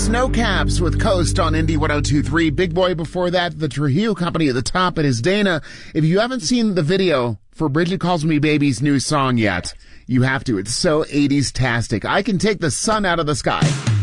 Snow Caps with Coast on Indie 102.3. Big Boy before that, the Trujillo Company at the top. It is Dana. If you haven't seen the video for Bridget Calls Me Baby's new song yet, you have to. It's so 80s-tastic. I Can Take the Sun Out of the Sky.